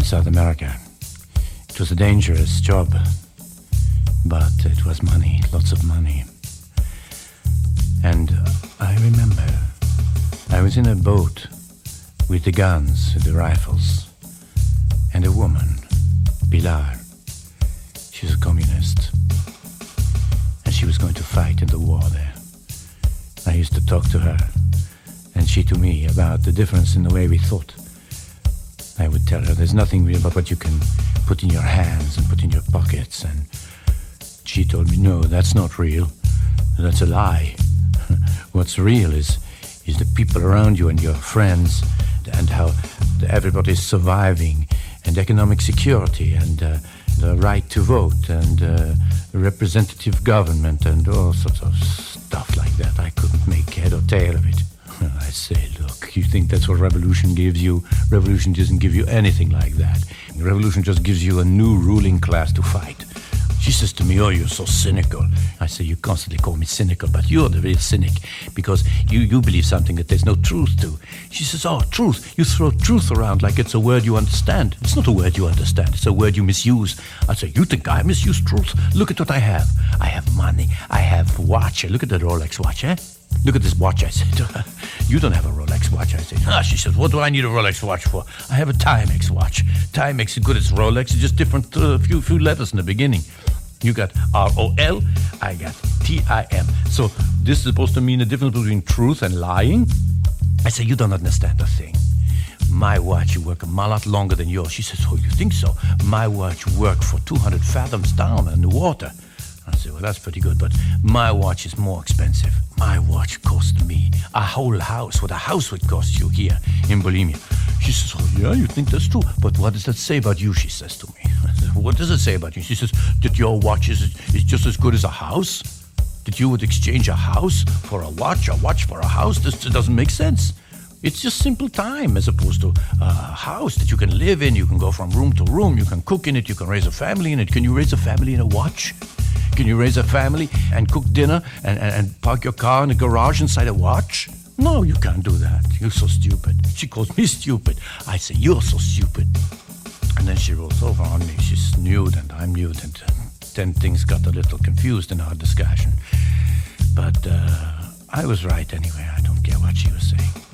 South America. It was a dangerous job, but it was money, lots of money. And I remember I was in a boat with the guns, the rifles, and a woman, Pilar. She's a communist, and she was going to fight in the war there. I used to talk to her, and she to me, about the difference in the way we thought. I would tell her there's nothing real about what you can put in your hands and put in your pockets, and she told me, no, that's not real. That's a lie. What's real is the people around you and your friends, and how everybody's surviving, and economic security, and the right to vote, and representative government, and all sorts of stuff like that. I couldn't make head or tail of it. I say, look, you think that's what revolution gives you? Revolution doesn't give you anything like that. Revolution just gives you a new ruling class to fight. She says to me, oh, you're so cynical. I say, you constantly call me cynical, but you're the real cynic, because you believe something that there's no truth to. She says, oh, truth. You throw truth around like it's a word you understand. It's not a word you understand. It's a word you misuse. I say, you think I misuse truth? Look at what I have. I have money. I have watch. Look at that Rolex watch, eh? Look at this watch, I said to her. You don't have a Rolex watch, I said. She said, what do I need a Rolex watch for? I have a Timex watch. Timex is good as Rolex. It's just different, few letters in the beginning. You got R-O-L, I got T-I-M. So this is supposed to mean the difference between truth and lying? I said, you don't understand a thing. My watch work a lot longer than yours. She says, oh, you think so? My watch work for 200 fathoms down in the water. I said, well, that's pretty good, but my watch is more expensive. My watch cost me a whole house, what a house would cost you here in Bohemia. She says, oh, yeah, you think that's true? But what does that say about you, she says to me. I said, what does it say about you? She says, that your watch is just as good as a house? That you would exchange a house for a watch for a house? This doesn't make sense. It's just simple time as opposed to a house that you can live in. You can go from room to room. You can cook in it. You can raise a family in it. Can you raise a family in a watch? Can you raise a family and cook dinner and park your car in a garage inside a watch? No, you can't do that. You're so stupid. She calls me stupid. I say, you're so stupid. And then she rolls over on me. She's nude and I'm nude. And then things got a little confused in our discussion. But I was right anyway. I don't care what she was saying.